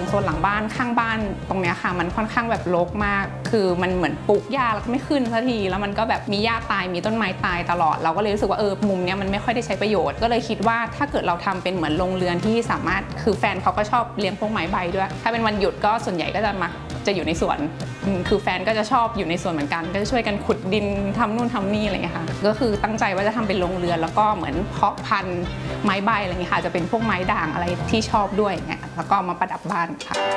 โซนหลังบ้านข้างบ้านตรงเนี้ยค่ะมันค่อนข้างแบบรกมากคือมันเหมือนปลูกหญ้าแล้วก็ไม่ขึ้นสักทีแล้วมันก็แบบมีหญ้าตายมีต้นไม้ตายตลอดเราก็เลยรู้สึกว่ามุมเนี้ยมันไม่ค่อยได้ใช้ประโยชน์ก็เลยคิดว่าถ้าเกิดเราทำเป็นเหมือนโรงเรือนที่สามารถคือแฟนเขาก็ชอบเลี้ยงพวกไม้ใบด้วยถ้าเป็นวันหยุดก็ส่วนใหญ่ก็จะอยู่ในสวนคือแฟนก็จะชอบอยู่ในสวนเหมือนกันก็จะช่วยกันขุดดินทำนู่นทำนี่อะไรอย่างเงี้ยค่ะก็คือตั้งใจว่าจะทำเป็นโรงเรือนแล้วก็เหมือนเพาะพันธุ์ไม้ใบอะไรอย่างเงี้ยค่ะจะเป็นพวกไม้ด่างอะไรที่ชอบด้วยอย่างเงี้ยแล้วก็มาประดับบ้านค่ะ